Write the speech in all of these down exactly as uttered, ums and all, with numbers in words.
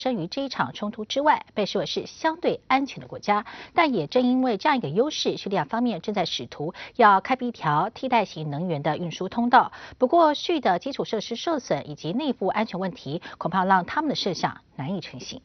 生于这一场冲突之外，被视为是相对安全的国家。但也正因为这样一个优势，叙利亚方面正在试图要开辟一条替代型能源的运输通道。不过，叙的基础设施受损以及内部安全问题，恐怕让他们的设想难以成行。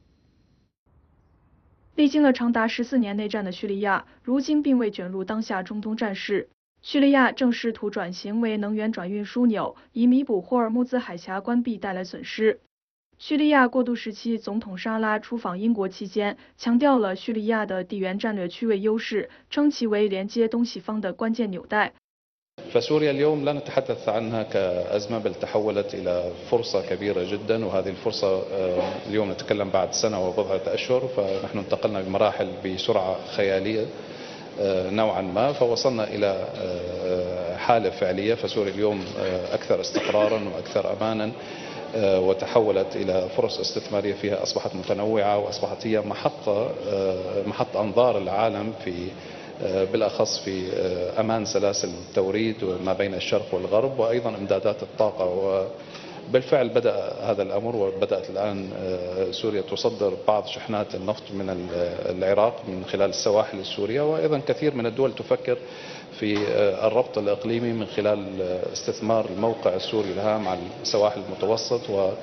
历经了长达十四年内战的叙利亚，如今并未卷入当下中东战事。叙利亚正试图转型为能源转运枢纽，以弥补霍尔木兹海峡关闭带来损失。叙利亚过渡时期总统沙拉出访英国期间，强调了叙利亚的地缘战略区位优势，称其为连接东西方的关键纽带。 فسوريا اليوم لا نتحدث عنها كأزمة بل تحولت إلى فرصة كبيرة جدا وهذه الفرصة اليوم نتكلم بعد سنة وبضعة أشهر فنحن انتقلنا بمراحل بسرعة خيالية نوعا ما فوصلنا إلى حالة فعلية فسوريا اليوم أكثر استقرارا وأكثر أمانا وتحولت إلى فرص استثمارية فيها أصبحت متنوعة وأصبحت هي محطة محط أنظار العالم في بالأخص في أمان سلاسل التوريد ما بين الشرق والغرب وأيضا إمدادات الطاقة وبالفعل بدأ هذا الأمر وبدأت الآن سوريا تصدر بعض شحنات النفط من العراق من خلال السواحل السورية وأيضا كثير من الدول تفكر في الربط الإقليمي من خلال استثمار الموقع السوري الهام على السواحل المتوسط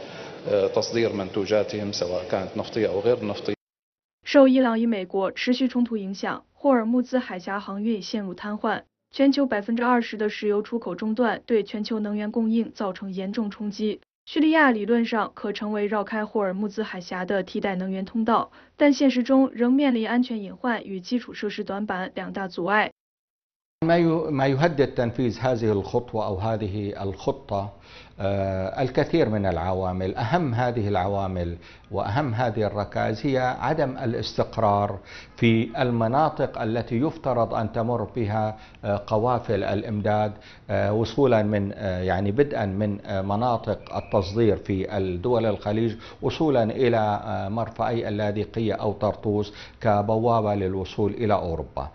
وتصدير منتوجاتهم سواء كانت نفطية أو غير نفطية. 受伊朗与美国持续冲突影响，霍尔木兹海峡航运陷入瘫痪，全球百分之二十的石油出口中断，对全球能源供应造成严重冲击。叙利亚理论上可成为绕开霍尔木兹海峡的替代能源通道，但现实中仍面临安全隐患与基础设施短板两大阻碍。 ما ما يهدد تنفيذ هذه الخطوة أو هذه الخطة الكثير من العوامل، أهم هذه العوامل وأهم هذه الركائز هي عدم الاستقرار في المناطق التي يفترض أن تمر بها قوافل الإمداد وصولا من يعني بدءا من مناطق التصدير في الدول الخليج وصولا إلى مرفأي اللاذقية أو طرطوس كبوابة للوصول إلى أوروبا.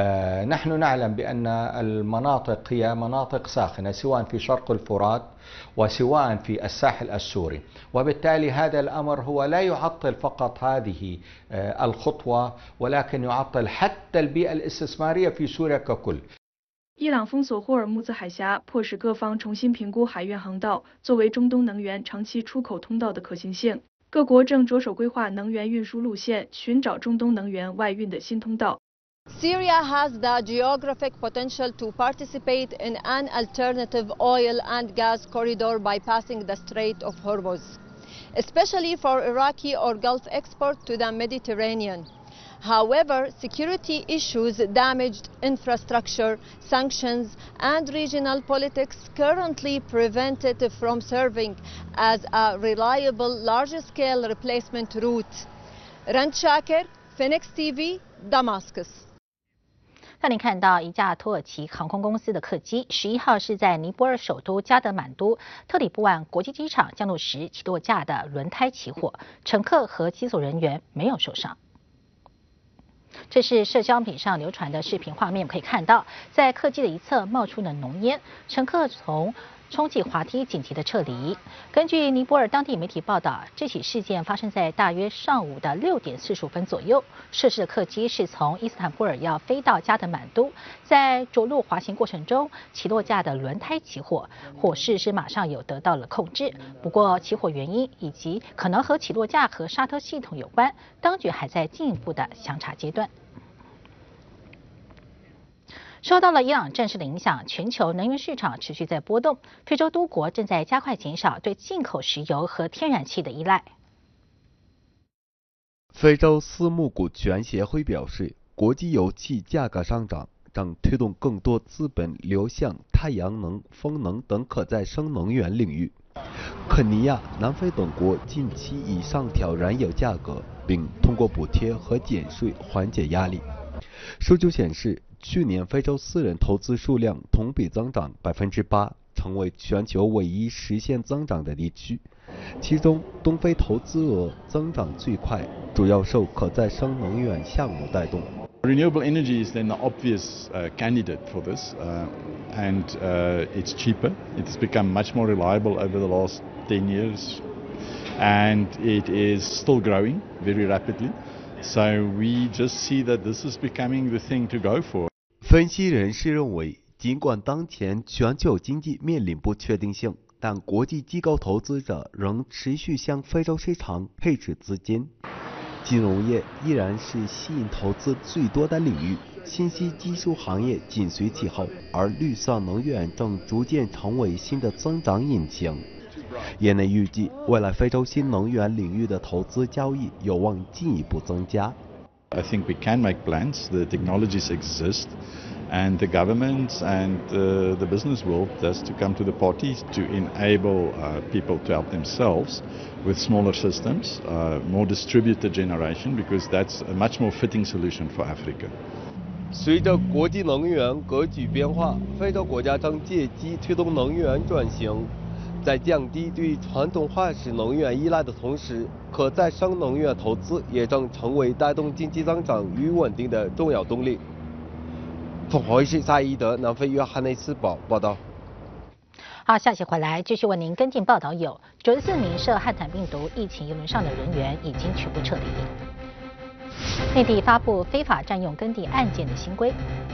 نحن نعلم بأن المناطق هي مناطق ساخنة سواء في شرق الفرات وسواء في الساحل السوري وبالتالي هذا الأمر هو لا يعطل فقط هذه الخطوة ولكن يعطل حتى البيئة الاستثمارية في سوريا ككل. 伊朗封锁霍尔木兹海峡，迫使各方重新评估海运航道作为中东能源长期出口通道的可行性。各国正着手规划能源运输路线，寻找中东能源外运的新通道。 Syria has the geographic potential to participate in an alternative oil and gas corridor bypassing the Strait of Hormuz, especially for Iraqi or Gulf export to the Mediterranean. However, security issues, damaged infrastructure, sanctions, and regional politics currently prevent it from serving as a reliable, large-scale replacement route. Rand Shaker, Phoenix T V, Damascus. 让您看到一架土耳其航空公司的客机，十一号是在尼泊尔首都加德满都特里布万国际机场降落时起落架的轮胎起火，乘客和机组人员没有受伤。这是社交媒体上流传的视频画面，可以看到，在客机的一侧冒出了浓烟，乘客从 充气滑梯紧急的撤离。根据尼泊尔当地媒体报道，这起事件发生在大约上午的六点四十五分左右。涉事的客机是从伊斯坦布尔要飞到加德满都，在着陆滑行过程中，起落架的轮胎起火，火势是马上有得到了控制。不过，起火原因以及可能和起落架和刹车系统有关，当局还在进一步的详查阶段。 受到了伊朗战事的影响，全球能源市场持续在波动。非洲多国正在加快减少对进口石油和天然气的依赖。 非洲私募股权协会表示，国际油气价格上涨将推动更多资本流向太阳能、风能等可再生能源领域。肯尼亚、南非等国近期已上调燃油价格，并通过补贴和减税缓解压力。数据显示， 去年非洲私人投资数量同比增长百分之八，成为全球唯一实现增长的地区。其中，东非投资额增长最快，主要受可再生能源项目带动。 Renewable energy is then the obvious uh, candidate for this, uh, and uh, it's cheaper. It's become much more reliable over the last ten years. and it is still growing very rapidly. So we just see that this is becoming the thing to go for. 分析人士认为，尽管当前全球经济面临不确定性，但国际机构投资者仍持续向非洲市场配置资金。金融业依然是吸引投资最多的领域，信息技术行业紧随其后，而绿色能源正逐渐成为新的增长引擎。业内预计，未来非洲新能源领域的投资交易有望进一步增加。 I think we can make plans. The technologies exist, and the governments and uh, the business world has to come to the party to enable uh, people to help themselves with smaller systems, uh, more distributed generation, because that's a much more fitting solution for Africa. 随着国际能源格局变化，非洲国家正借机推动能源转型。在降低对传统化石能源依赖的同时，可再生能源投资也正成为带动经济增长与稳定的重要动力。从华为市萨伊德南非约翰内斯堡报道。 好，下期回来继续为您跟进报道有九十四名涉汉坦病毒疫情一轮上的人员已经全部撤离。内地发布非法占用耕地案件的新规。